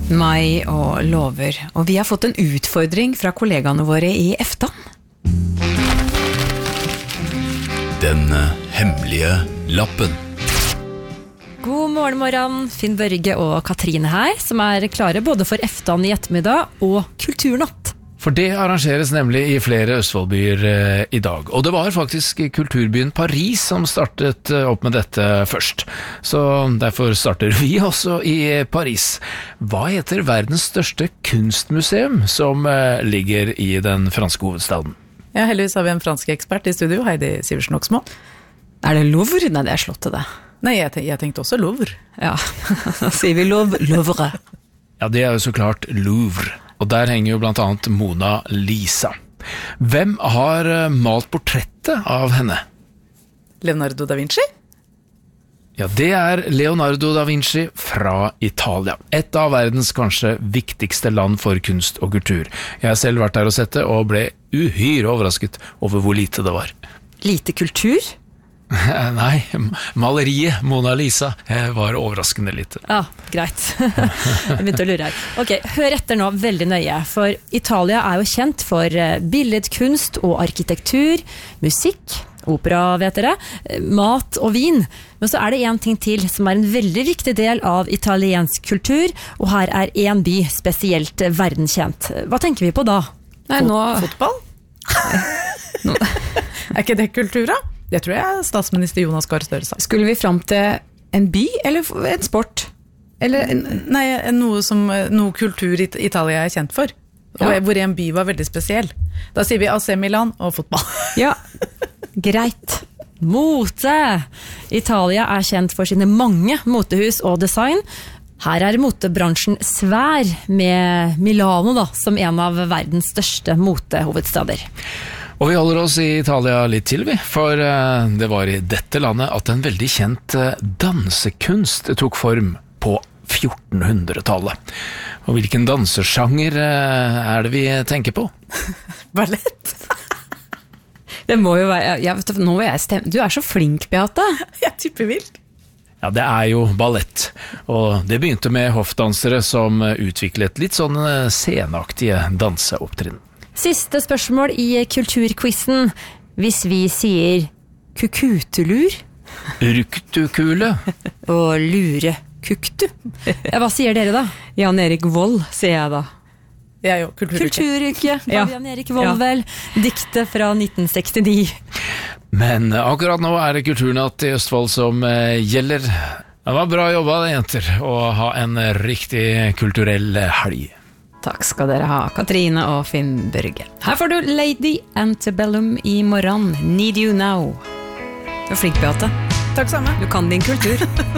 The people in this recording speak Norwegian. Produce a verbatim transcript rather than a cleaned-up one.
Mai og lover, og vi har fått en utfordring fra kollegaene våre i EFTA. Den hemmelige lappen. God morgen, morgen, Finn Børge og Katrine her, som er klare både for EFTAen i ettermiddag og Kulturnatt. For det arrangeres nemlig i flere Østfoldbyer eh, i dag, og det var faktisk kulturbyen Paris som startet eh, opp med dette først. Så derfor starter vi også i Paris. Hva heter verdens største kunstmuseum som eh, ligger i den franske hovedstaden? Ja, heldigvis har vi en fransk ekspert i studio, Heidi Sivertsen Oksmo. Er det Louvre? Nei, det er slottet det. Nei, jeg, tenk, jeg tenkte også Louvre. Ja, da sier vi Louvre. Louvre. Ja, det er jo så klart Louvre. Og der henger jo blant annet Mona Lisa. Hvem har malt portrettet av henne? Leonardo da Vinci? Ja, det er Leonardo da Vinci fra Italia. Et av verdens kanskje viktigste land for kunst og kultur. Jeg har selv vært der og sett det, og ble uhyre overrasket over hvor lite det var. Lite kultur? Nei, maleriet Mona Lisa var overraskende lite. Ja, greit. Jeg begynte å lure her. Ok, hør etter nå veldig nøye, for Italia er jo kjent for billedkunst og arkitektur, musikk, opera, vet dere, mat og vin. Men så er det en ting til som er en veldig viktig del av italiensk kultur, og her er en by spesielt verdenskjent. Hva tenker vi på da? Nei, nå... Fotball? Nå... Er ikke det kultur da? Det tror jeg statsminister Jonas Gahr Støre sa. Skulle vi fram til en by eller en sport? Eller en... Nei, noe, som, noe kultur Italia er kjent for. Ja. Hvor en by var veldig spesiell. Da sier vi A C Milan og fotball. Ja, greit. Mote! Italia er kjent for sine mange motehus og design. Her er motebransjen svær, med Milano da, som en av verdens største motehovedstader. Og vi holder oss i Italia litt til, vi, for det var i dette landet at en veldig kjent dansekunst tok form på fjortenhundretallet. Og hvilken dansesjanger er det vi tenker på? Ballett. Det må jo være, ja, vet du, nå må jeg stemme. Du er så flink, Beate. Jeg tipper vilt. Ja, det er jo ballett, og det begynte med hoffdansere som utviklet litt sånn sceneaktige danseopptrinn. Siste spørsmål i kulturquizen. Hvis vi sier kukutulur Ruktukule og lurekuktu, ja, hva sier dere da? Jan Erik Vold, sier jeg da. Det er jo kulturuke. Kulturuke, ja. Jan Erik Vold, ja. Vel, dikte fra nitten sekstini. Men akkurat nå er det Kulturnatt i Østfold som gjelder. Det var bra jobba, jenter, å ha en riktig kulturell helg. Takk skal dere ha, Katrine og Finn Børge. Her får du Lady Antebellum i morgen. Need You Now. Du er flink, Beate. Takk samme. Du kan din kultur.